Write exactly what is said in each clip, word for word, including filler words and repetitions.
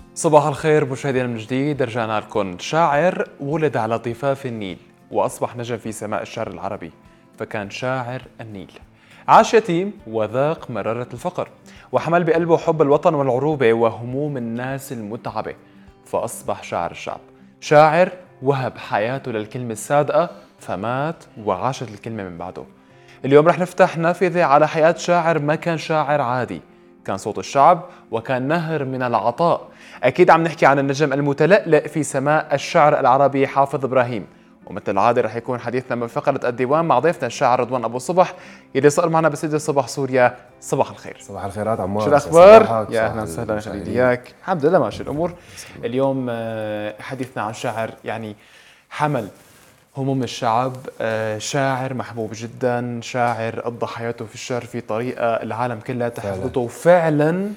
صباح الخير مشاهدينا من جديد، رجعنا لكم. شاعر ولد على ضفاف النيل وأصبح نجم في سماء الشعر العربي، فكان شاعر النيل. عاش يتيم وذاق مرارة الفقر، وحمل بقلبه حب الوطن والعروبة وهموم الناس المتعبة، فأصبح شاعر الشعب. شاعر وهب حياته للكلمة الصادقة فمات وعاشت الكلمة من بعده. اليوم رح نفتح نافذة على حياة شاعر ما كان شاعر عادي، كان صوت الشعب وكان نهر من العطاء. أكيد عم نحكي عن النجم المتلألئ في سماء الشعر العربي حافظ إبراهيم. ومثل العادة رح يكون حديثنا من فقرة الديوان مع ضيفنا الشاعر رضوان أبو الصبح يلي صار معنا باستديو صباح سوريا. صباح الخير. صباح الخيرات عمار، شو الأخبار؟ يا أهلا وسهلا خليلي إياك. الحمد لله ماشي الأمور. اليوم حديثنا عن شاعر يعني حمل هموم الشعب، شاعر محبوب جدا، شاعر قضى حياته في الشعر في طريقة العالم كلها تحفظته، وفعلا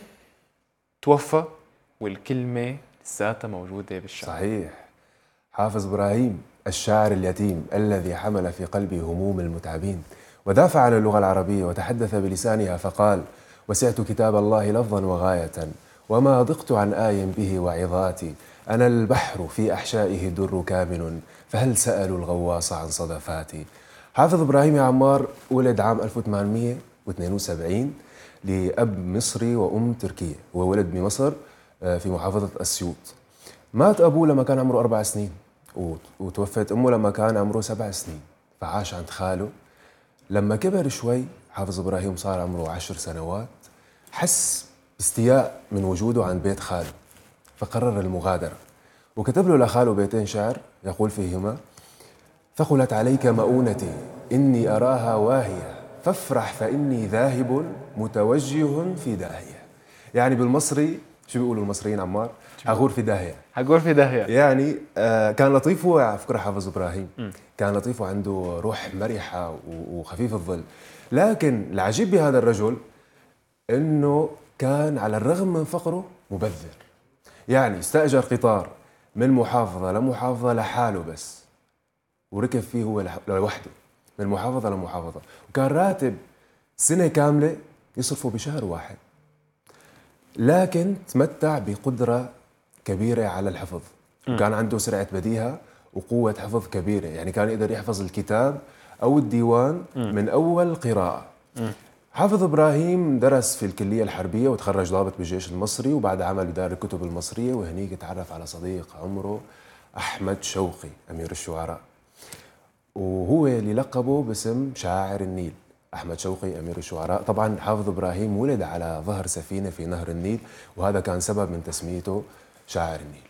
توفى والكلمة لساتها موجودة بالشعر. صحيح. حافظ إبراهيم الشاعر اليتيم الذي حمل في قلبه هموم المتعبين ودافع عن اللغة العربية وتحدث بلسانها فقال: وسعت كتاب الله لفظا وغاية وما ضقت عن آي به وعظاتي، أنا البحر في أحشائه در كامن فهل سألوا الغواص عن صدفاتي. حافظ إبراهيم يا عمار ولد عام ألف وثمانمئة واثنين وسبعين لأب مصري وأم تركية. هو ولد بمصر في محافظة أسيوط. مات أبوه لما كان عمره أربع سنين وتوفت أمه لما كان عمره سبع سنين، فعاش عند خاله. لما كبر شوي حافظ إبراهيم صار عمره عشر سنوات، حس باستياء من وجوده عند بيت خاله فقرر المغادرة، وكتب له لخاله بيتين شعر يقول فيهما: ثقلت عليك مؤونتي إني أراها واهية فافرح فإني ذاهب متوجه في داهية. يعني بالمصري شو بيقولوا المصريين عمار؟ هغور في داهية. هغور في داهية. يعني آه كان لطيف هو على فكرة حافظ إبراهيم. م. كان لطيف وعنده روح مرحة وخفيف الظل، لكن العجيب بهذا الرجل إنه كان على الرغم من فقره مبذر. يعني استأجر قطار من محافظة لمحافظة لحاله بس، وركب فيه هو لوحده من محافظة لمحافظة، وكان راتب سنة كاملة يصرفه بشهر واحد، لكن تمتع بقدرة كبيرة على الحفظ، وكان عنده سرعة بديهة وقوة حفظ كبيرة. يعني كان يقدر يحفظ الكتاب أو الديوان من أول قراءة. حافظ إبراهيم درس في الكلية الحربية وتخرج ضابط بالجيش المصري، وبعد عمل بدار الكتب المصرية، وهنيك تعرف على صديق عمره أحمد شوقي أمير الشعراء، وهو اللي لقبه باسم شاعر النيل. أحمد شوقي أمير الشعراء. طبعا حافظ إبراهيم ولد على ظهر سفينة في نهر النيل، وهذا كان سبب من تسميته شاعر النيل.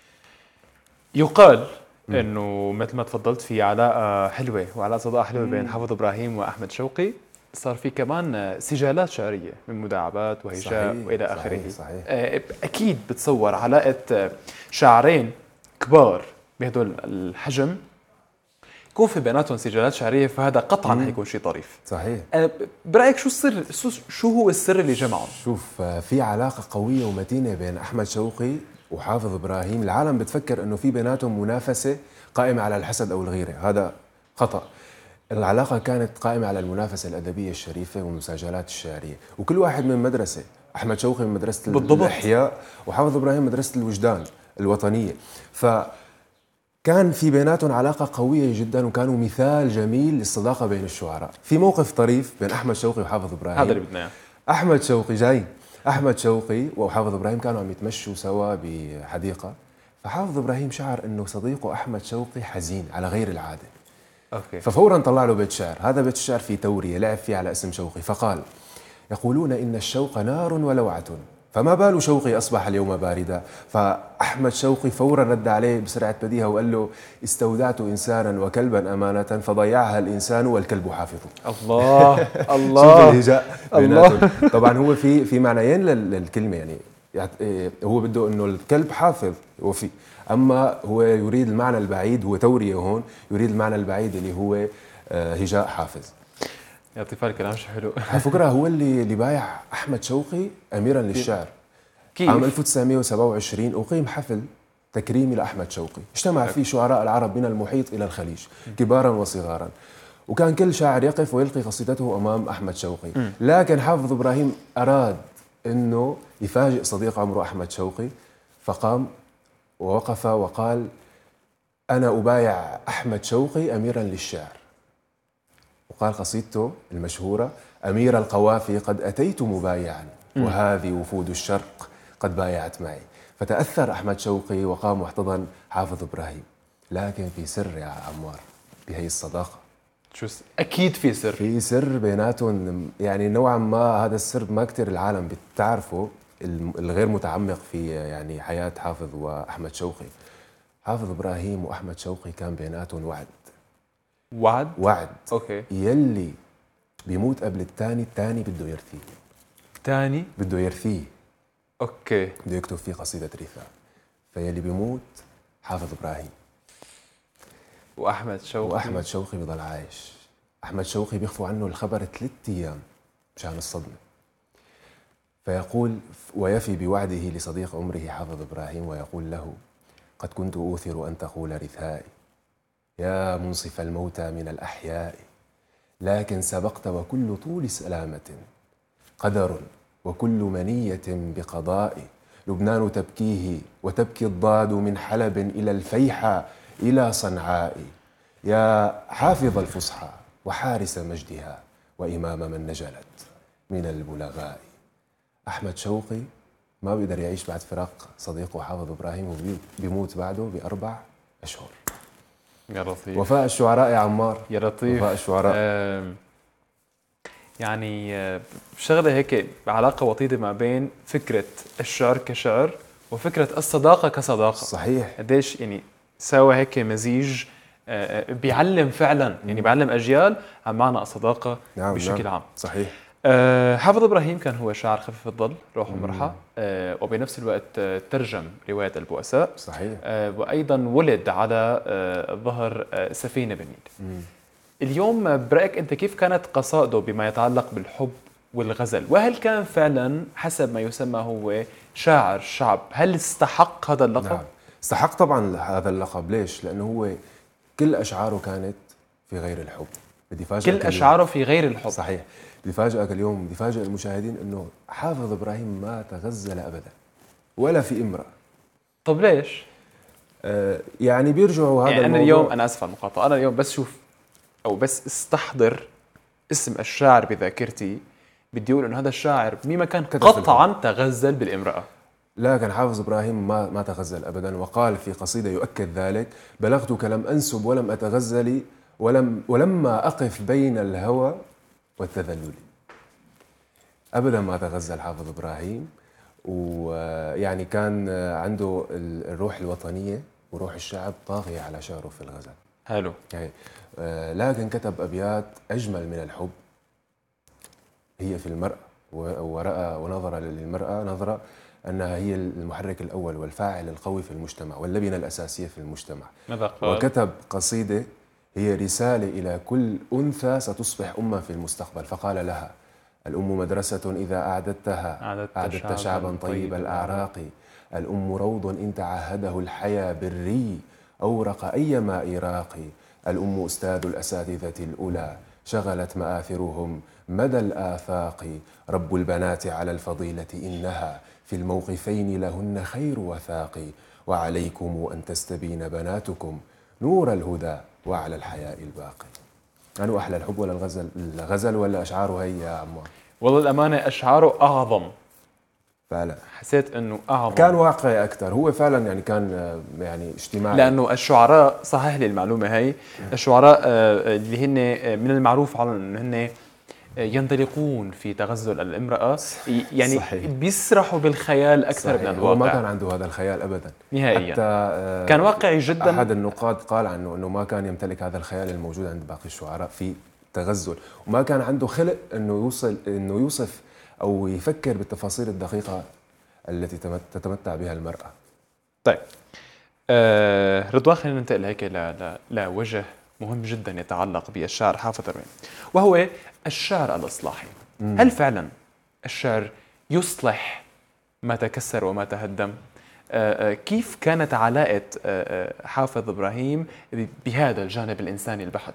يقال م. أنه مثل ما تفضلت في علاقة حلوة وعلاقة صداقة حلوة م. بين حافظ إبراهيم وأحمد شوقي، صار في كمان سجالات شعرية من مداعبات وهجاء وإلى آخره. صحيح صحيح. أكيد بتصور علاقة شاعرين كبار بهدول الحجم يكون في بيناتهم سجالات شعرية، فهذا قطعا حيكون شيء طريف. صحيح. برأيك شو السر، شو هو السر اللي جمعهم؟ شوف، في علاقة قوية ومتينة بين أحمد شوقي وحافظ إبراهيم. العالم بتفكر أنه في بيناتهم منافسة قائمة على الحسد أو الغيرة، هذا خطأ. العلاقة كانت قائمة على المنافسة الأدبية الشريفة والمساجلات الشعرية، وكل واحد من مدرسة. أحمد شوقي من مدرسة بالضبط الإحياء، وحافظ إبراهيم مدرسة الوجدان الوطنية. ف كان في بيناتهم علاقة قوية جدا، وكانوا مثال جميل للصداقة بين الشعراء. في موقف طريف بين أحمد شوقي وحافظ إبراهيم، هذا اللي بدنا اياه. أحمد شوقي جاي أحمد شوقي وحافظ إبراهيم كانوا عم يتمشوا سوا بحديقة، فحافظ إبراهيم شعر إنه صديقه أحمد شوقي حزين على غير العادة. أوكي. ففورا طلع له بيت شعر. هذا بيت الشعر في تورية لعب فيه على اسم شوقي، فقال: يقولون إن الشوق نار ولوعة فما بال شوقي أصبح اليوم باردا. فأحمد شوقي فورا رد عليه بسرعة بديهة وقال له: استودعت إنسانا وكلبا أمانة فضيعها الإنسان والكلب حافظ. الله الله. شوف الهجاء بيناتهم. طبعا هو في في معنيين للكلمة، يعني هو بده إنه الكلب حافظ وفي، أما هو يريد المعنى البعيد، هو تورية هون، يريد المعنى البعيد اللي هو هجاء حافظ. يعطيك الكلام شو حلو. على فكرة هو اللي اللي بايع أحمد شوقي أميرا للشعر. كيف؟ عام ألف وتسعمئة وسبعة وعشرين أقيم حفل تكريمي لأحمد شوقي، اجتمع فيه شعراء العرب من المحيط إلى الخليج كبارا وصغارا، وكان كل شاعر يقف ويلقي قصيدته أمام أحمد شوقي. لكن حافظ إبراهيم أراد أنه يفاجئ صديق عمره أحمد شوقي، فقام ووقف وقال: أنا أبايع أحمد شوقي أميرا للشعر. وقال قصيدته المشهورة: أمير القوافي قد أتيت مبايعا، وهذه وفود الشرق قد بايعت معي. فتأثر أحمد شوقي وقام واحتضن حافظ إبراهيم، لكن في سر يا عمار بهي الصداقة. شو س... اكيد في سر. في سر بيناتهم، يعني نوعا ما هذا السر ما كتير العالم بتعرفه، الغير متعمق في يعني حياة حافظ وأحمد شوقي. حافظ إبراهيم وأحمد شوقي كان بيناتهم وعد. وعد؟ وعد. اوكي. يلي بيموت قبل الثاني، الثاني بده يرثيه. ثاني بده يرثيه. اوكي. بده يكتب فيه قصيدة رثاء. فيلي بيموت حافظ إبراهيم، واحمد شوقي واحمد شوقي بضل عايش. احمد شوقي بيخفوا عنه الخبر ثلاث ايام مشان الصدمه. فيقول ويفي بوعده لصديق عمره حافظ ابراهيم ويقول له: قد كنت اوثر ان تقول رثائي يا منصف الموتى من الاحياء، لكن سبقت وكل طول سلامه قدر وكل منيه بقضاء. لبنان تبكيه وتبكي الضاد من حلب الى الفيحاء الى صنعاء، يا حافظ الفصحى وحارس مجدها وإمام من نجلت من البلغاء. أحمد شوقي ما بيقدر يعيش بعد فراق صديقه حافظ إبراهيم، وبيموت بعده بأربع أشهر. يا لطيف. وفاء الشعراء يا عمار. يا لطيف. وفاء الشعراء. آه يعني آه شغلة هيك علاقة وطيدة ما بين فكرة الشعر كشعر وفكرة الصداقة كصداقة. صحيح. قديش يعني سوى هيك مزيج آه بيعلم فعلا، يعني بيعلم أجيال عن معنى الصداقة. نعم بشكل نعم. عام. صحيح. أه حافظ إبراهيم كان هو شاعر خفيف الظل روح ومرحى، أه وبنفس الوقت أه ترجم رواية البؤساء. صحيح. أه وأيضا ولد على أه ظهر أه سفينة بالنيل. اليوم برأيك أنت كيف كانت قصائده بما يتعلق بالحب والغزل؟ وهل كان فعلا حسب ما يسمى هو شاعر شعب؟ هل استحق هذا اللقب؟ نعم استحق طبعا هذا اللقب. ليش؟ لأنه هو كل أشعاره كانت في غير الحب. بدي فاجئك كل أشعاره في غير الحب. صحيح. بدي فاجئك اليوم، بدي فاجئ المشاهدين انه حافظ ابراهيم ما تغزل ابدا ولا في امرأة. طب ليش؟ آه يعني بيرجعوا هذا يعني الموضوع. أنا اليوم أنا آسف على المقاطعة، أنا اليوم بس شوف أو بس استحضر اسم الشاعر بذاكرتي بدي أقول إنه هذا الشاعر بما كان قطعا تغزل بالامرأة. لكن حافظ ابراهيم ما ما تغزل ابدا، وقال في قصيدة يؤكد ذلك: بلغتك لم انسب ولم اتغزل ولم ولما اقف بين الهوى والتذلل. ابدا ما تغزل حافظ ابراهيم، ويعني كان عنده الروح الوطنية وروح الشعب طاغية على شعره في الغزل. حلو. يعني لكن كتب أبيات أجمل من الحب هي في المرأة، ورأى ونظر للمرأة نظرة أنها هي المحرك الأول والفاعل القوي في المجتمع واللبنة الأساسية في المجتمع. ماذا قال؟ وكتب قصيدة هي رسالة إلى كل أنثى ستصبح أمة في المستقبل، فقال لها: الأم مدرسة إذا أعددتها أعددت, أعددت شعبا, شعباً طيب الأعراق. الأم روض إن تعهده الحيا بالري أورق أي ماء راقي. الأم أستاذ الأساتذة الأولى شغلت مآثرهم مدى الآفاق. رب البنات على الفضيلة إنها في الموقفين لهن خير وثاق. وعليكم أن تستبين بناتكم نور الهدى وعلى الحياء الباقي. أنو أحلى الحب ولا الغزل؟ الغزل ولا أشعاره هي يا عمار؟ والله الأمانة أشعاره أعظم. فعلا حسيت أنه أعظم، كان واقعي أكثر. هو فعلا يعني كان يعني اجتماعي، لأنه الشعراء صحيح لي المعلومة هي الشعراء اللي هن من المعروف عنهم أنه هن ينطلقون في تغزل الامرأة، يعني صحيح. بيسرحوا بالخيال أكثر صحيح. من الواقع. هو ما كان عنده هذا الخيال أبدا نهائيا، حتى كان واقعي جدا. أحد النقاد قال عنه أنه ما كان يمتلك هذا الخيال الموجود عند باقي الشعراء في تغزل، وما كان عنده خلق أنه يوصل أنه يوصف أو يفكر بالتفاصيل الدقيقة التي تتمتع بها المرأة. طيب آه رضوان، خلينا ننتقل هيك لوجه مهم جدا يتعلق بالشعر حافظ إبراهيم، وهو الشعر الإصلاحي. مم. هل فعلا الشعر يصلح ما تكسر وما تهدم؟ آه كيف كانت علاقة آه حافظ إبراهيم بهذا الجانب الإنساني البحت؟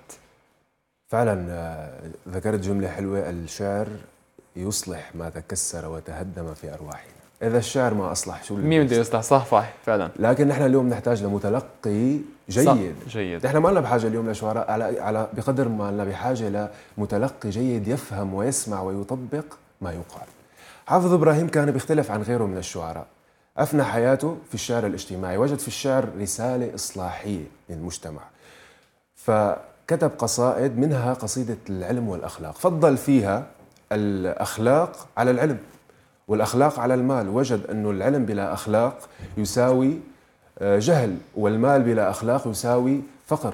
فعلا ذكرت جملة حلوة: الشعر يصلح ما تكسر وتهدم في أرواحنا. إذا الشعر ما أصلح شو اللي مين بده بده يصلح؟ صح صح فعلا. لكن نحن اليوم نحتاج لمتلقي جيد. جيد. نحن ما لنا بحاجة اليوم لشعراء على على بقدر ما لنا بحاجة لمتلقي جيد يفهم ويسمع ويطبق ما يقال. حافظ إبراهيم كان بيختلف عن غيره من الشعراء، أفنى حياته في الشعر الاجتماعي، وجد في الشعر رسالة إصلاحية للمجتمع، فكتب قصائد منها قصيدة العلم والأخلاق، فضل فيها الأخلاق على العلم والأخلاق على المال. وجد أنه العلم بلا أخلاق يساوي جهل، والمال بلا أخلاق يساوي فقر.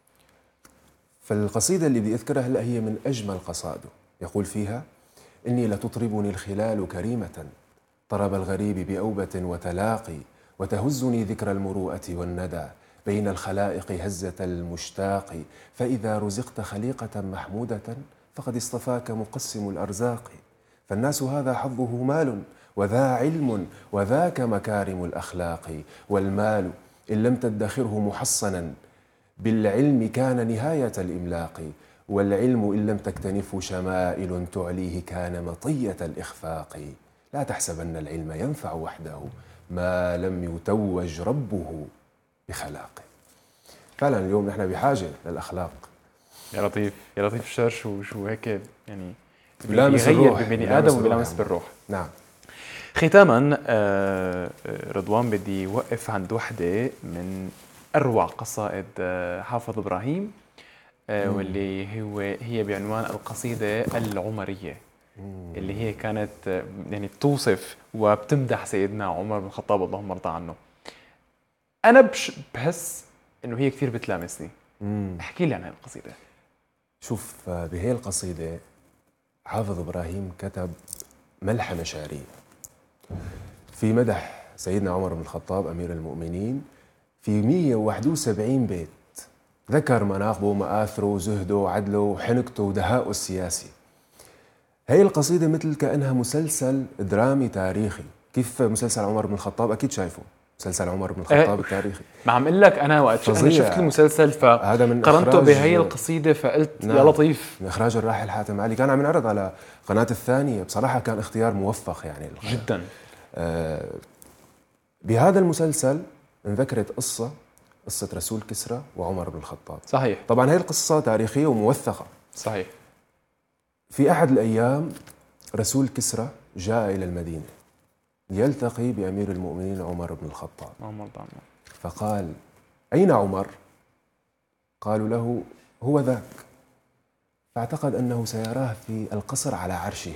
فالقصيدة اللي بدي أذكرها هلأ هي من أجمل قصائده، يقول فيها: إني لتطربني الخلال كريمة، طرب الغريب بأوبة وتلاقي، وتهزني ذكر المروءة والندى، بين الخلائق هزة المشتاق، فإذا رزقت خليقة محمودة فقد اصطفاك مقسم الأرزاق، فالناس هذا حظه مال وذا علم وذاك مكارم الأخلاق، والمال إن لم تدخره محصنا بالعلم كان نهاية الإملاق، والعلم إن لم تكتنفه شمائل تعليه كان مطية الإخفاق، لا تحسبن العلم ينفع وحده ما لم يتوج ربه بخلاقه. فعلا اليوم نحن بحاجة للأخلاق. يا لطيف يا لطيف، الشعر شو شو هيك يعني بيغير ببني آدم وبيلامس بالروح. نعم. ختاما آه رضوان، بدي وقف عند وحدة من أروع قصائد آه حافظ إبراهيم، آه واللي هو هي بعنوان القصيدة العمرية، مم. اللي هي كانت آه يعني توصف وبتمدح سيدنا عمر بن الخطاب اللهم ارضى عنه. أنا بحس إنه هي كثير بتلامسني. مم. احكي لي عن هاي القصيدة. شوف، بهي القصيدة حافظ إبراهيم كتب ملحمة شعرية في مدح سيدنا عمر بن الخطاب أمير المؤمنين في مئة وواحد وسبعين بيت، ذكر مناقبه ومآثره وزهده وعدله وحنكته ودهاءه السياسي. هي القصيدة مثل كأنها مسلسل درامي تاريخي. كيف مسلسل عمر بن الخطاب؟ أكيد شايفه مسلسل عمر بن الخطاب أه التاريخي. ما عم اقول لك انا وقت انا شفت المسلسل فقرنته بهي القصيده فقلت نعم يا لطيف. من اخراج الراحل حاتم علي، كان عم ينعرض على قناه الثانيه، بصراحه كان اختيار موفق يعني جدا. آه بهذا المسلسل انذكرت قصه قصه رسول كسرى وعمر بن الخطاب. صحيح. طبعا هي القصه تاريخيه وموثقه. صحيح. في احد الايام رسول كسرى جاء الى المدينه يلتقي بأمير المؤمنين عمر بن الخطاب، عمر طبعا. فقال: أين عمر؟ قالوا له: هو ذاك. فاعتقد أنه سيراه في القصر على عرشه،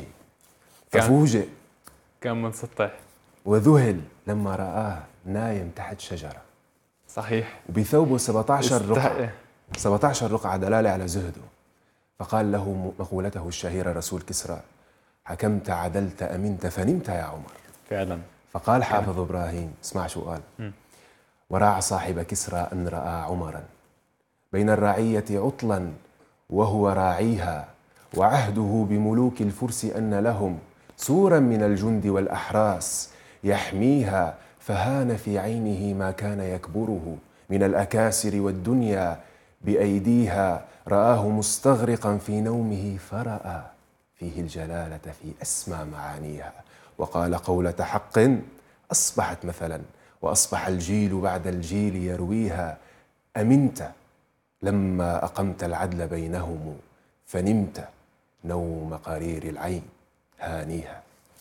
ففوجئ، كان منسطح وذهل لما رآه نايم تحت شجرة. صحيح. وبثوبه سبعة عشر رقعة، سبعة عشر رقعة دلالة على زهده. فقال له مقولته الشهيرة رسول كسرى: حكمت عدلت أمنت فنمت يا عمر. فعلا. فقال حافظ إبراهيم، اسمع شو قال: م. وراع صاحب كسرى أن رأى عمرا بين الرعية عطلا وهو راعيها، وعهده بملوك الفرس أن لهم سورا من الجند والأحراس يحميها، فهان في عينه ما كان يكبره من الأكاسر والدنيا بأيديها، رآه مستغرقا في نومه فرأى فيه الجلالة في أسمى معانيها، وقال قولة حق أصبحت مثلا وأصبح الجيل بعد الجيل يرويها، أمنت لما أقمت العدل بينهم فنمت نوم قرير العين هانيها.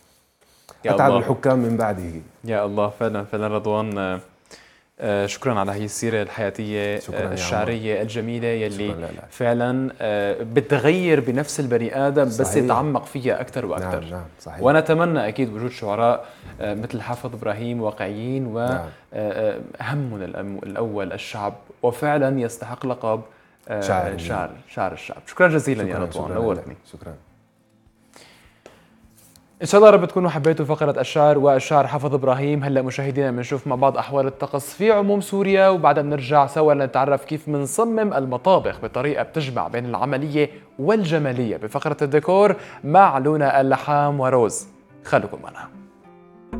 أتعب الحكام من بعده. يا الله. فعلا فعلا رضوان، آه شكرا على هي السيرة الحياتية آه الشعرية الجميلة يلي فعلا آه بتغير بنفس البني آدم. صحيح. بس يتعمق فيها أكثر وأكثر. نعم نعم صحيح. ونتمنى أكيد وجود شعراء آه مثل حافظ إبراهيم واقعيين وهمهم نعم. الأول الشعب، وفعلا يستحق لقب آه شاعر شعر, شعر الشعب. شكرا جزيلا شكرا يا رضوان، نورتني. شكرا. إن شاء الله رب تكونوا حبيتوا فقرة الشعر والشعر حافظ إبراهيم. هلأ مشاهدينا بنشوف مع بعض أحوال الطقس في عموم سوريا، وبعدها بنرجع سوا لنتعرف كيف بنصمم المطابخ بطريقة بتجمع بين العملية والجمالية بفقرة الديكور مع لونا اللحام وروز. خلوكم معنا.